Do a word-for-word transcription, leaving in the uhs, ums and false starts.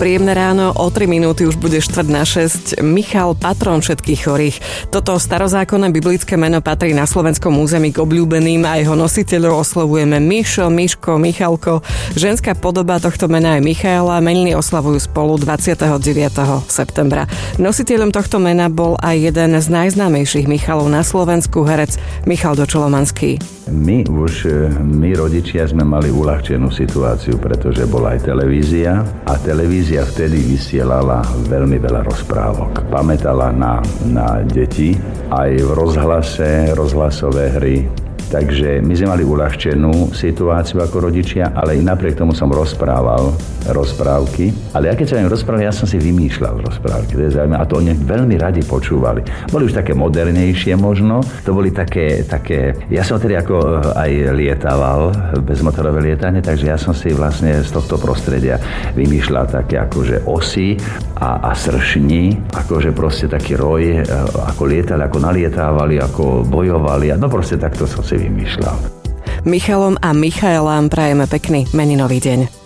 Príjemné ráno, o tri minúty už bude štvrť na šesť. Michal, patrón všetkých chorých. Toto starozákonné biblické meno patrí na slovenskom území k obľúbeným a jeho nositeľov oslovujeme Mišo, Miško, Michalko. Ženská podoba tohto mena je Michaela, meniny oslavujú spolu dvadsiateho deviateho septembra. Nositeľom tohto mena bol aj jeden z najznámejších Michalov na Slovensku, herec Michal Dočolomanský. My už, my rodičia sme mali uľahčenú situáciu, pretože bola aj televízia a televízia vtedy vysielala veľmi veľa rozprávok. Pamätala na, na deti aj v rozhlase, rozhlasové hry. Takže my sme mali uľahčenú situáciu ako rodičia, ale i napriek tomu som rozprával rozprávky. Ale ja keď sa im rozprával, ja som si vymýšľal rozprávky. To je zaujímavé. A to oni veľmi radi počúvali. Boli už také modernejšie možno. To boli také, také... Ja som tedy ako aj lietaval, bezmotorové lietanie, takže ja som si vlastne z tohto prostredia vymýšľal také akože osy a, a sršni. Akože proste taký roj, ako lietali, ako nalietávali, ako bojovali. No proste takto som si vymýšľal. Michalom a Michaelám prajeme pekný meninový deň.